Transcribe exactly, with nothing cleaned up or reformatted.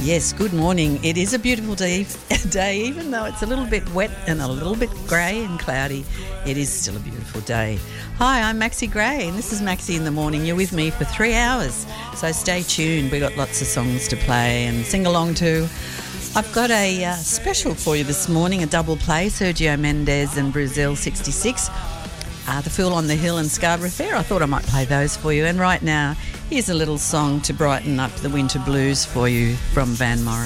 Yes, good morning. It is a beautiful day, day, even though it's a little bit wet and a little bit grey and cloudy. It is still a beautiful day. Hi, I'm Maxie Gray, and this is Maxie in the Morning. You're with me for three hours, so stay tuned. We've got lots of songs to play and sing along to. I've got a uh, special for you this morning, a double play, Sergio Mendes and Brazil sixty-six. Uh, the Fool on the Hill and Scarborough Fair. I thought I might play those for you. And right now, here's a little song to brighten up the winter blues for you from Van Morrison.